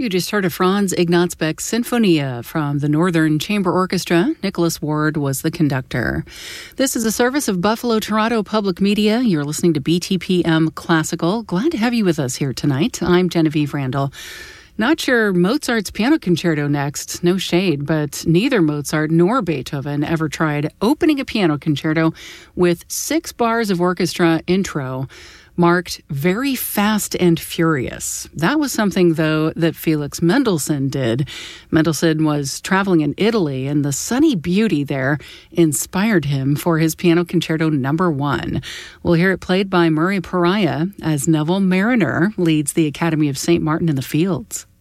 You just heard a Franz Ignaz Beck Sinfonia from the Northern Chamber Orchestra. Nicholas Ward was the conductor. This is a service of Buffalo Toronto Public Media. You're listening to BTPM Classical. Glad to have you with us here tonight. I'm Genevieve Randall. Not sure Mozart's piano concerto next. No shade, but neither Mozart nor Beethoven ever tried opening a piano concerto with 6 bars of orchestra intro marked very fast and furious. That was something, though, that Felix Mendelssohn did. Mendelssohn was traveling in Italy, and the sunny beauty there inspired him for his Piano Concerto No. 1. We'll hear it played by Murray Pariah as Neville Marriner leads the Academy of St. Martin in the Fields.